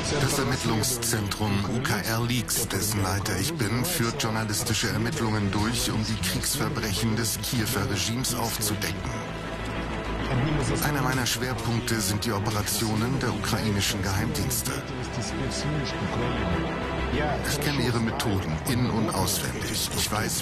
Das Ermittlungszentrum UKR Leaks, dessen Leiter ich bin, führt journalistische Ermittlungen durch, um die Kriegsverbrechen des Kiewer Regimes aufzudecken. Einer meiner Schwerpunkte sind die Operationen der ukrainischen Geheimdienste. Ich kenne ihre Methoden in- und auswendig. Ich weiß,